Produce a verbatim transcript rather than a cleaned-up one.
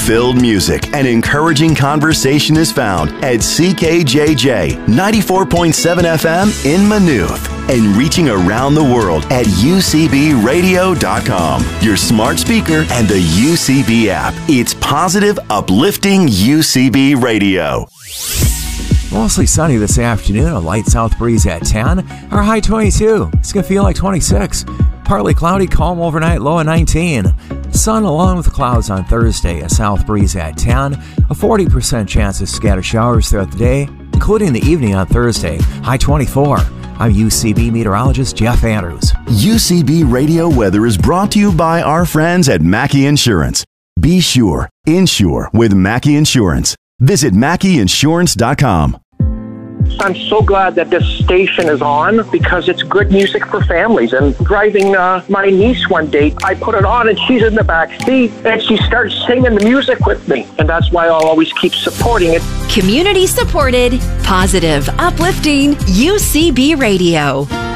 Fun-filled music and encouraging conversation is found at C K J J ninety-four point seven F M in Maynooth and reaching around the world at U C B radio dot com, your smart speaker and the U C B app. It's positive, uplifting U C B radio. Mostly sunny this afternoon, a light south breeze at ten, our high twenty-two. It's going to feel like twenty-six. Partly cloudy, calm overnight, low at nineteen. Sun along with the clouds on Thursday, a south breeze at ten, a forty percent chance of scattered showers throughout the day, including the evening on Thursday, high twenty-four. I'm U C B meteorologist Jeff Andrews. U C B Radio Weather is brought to you by our friends at Mackey Insurance. Be sure, insure with Mackey Insurance. Visit Mackey Insurance dot com. I'm so glad that this station is on because it's good music for families. And driving uh, my niece one day, I put it on and she's in the back seat and she starts singing the music with me. And that's why I'll always keep supporting it. Community supported, positive, uplifting U C B Radio.